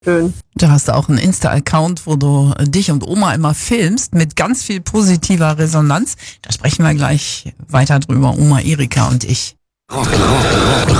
Schön. Du hast auch einen Insta-Account, wo du dich und Oma immer filmst, mit ganz viel positiver Resonanz. Da sprechen wir gleich weiter drüber, Oma Erika und ich.